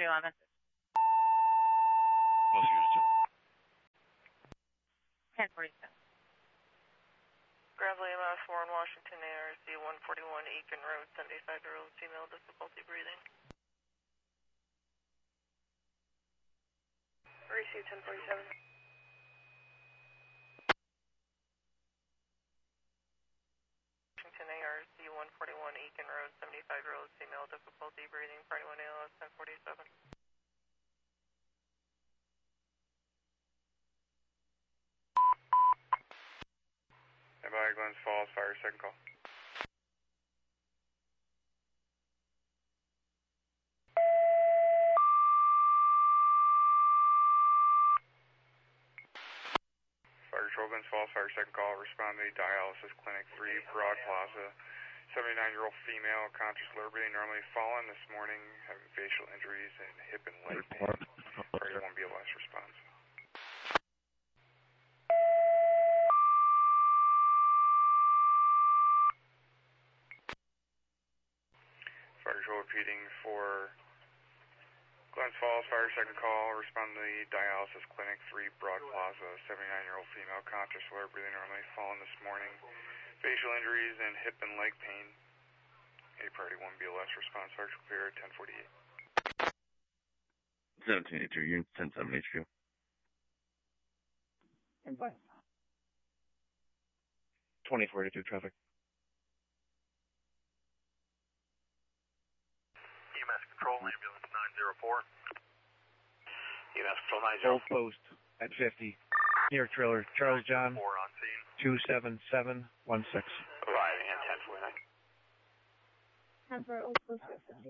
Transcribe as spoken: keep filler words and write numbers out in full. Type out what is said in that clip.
three one message. Most units. ten forty-seven. Gravelly M S four in Washington, A R C one forty-one Eakin Road, seventy-five-year-old female, difficulty breathing. Receive ten forty-seven. Washington, A R C one forty-one Eakin Road, seventy-five-year-old female, difficulty breathing, party one A L S ten forty-seven. Nearby Glens Falls, fire second call. Fire control, Glens Falls, fire second call. Respond to the dialysis clinic three, Broad Plaza. seventy-nine-year-old female, conscious, lower breathing, normally fallen this morning, having facial injuries and hip and leg pain. Party one B L S response. Fire control repeating for Glens Falls, fire second call. Respond to the dialysis clinic three, Broad Plaza. seventy-nine-year-old female, conscious, lower breathing, normally fallen this morning, facial injuries and hip and leg pain. A party one B L S response, fire clear at ten forty-eight. seventeen eighty-two, unit ten seven H Q. Advice. twenty forty-two traffic. E M S control, ambulance nine zero four. E M S control nine zero four. Old post at fifty. Near trailer, Charles John, four on scene. two seven seven one six. Arriving at ten forty-nine. Ten for Old Post.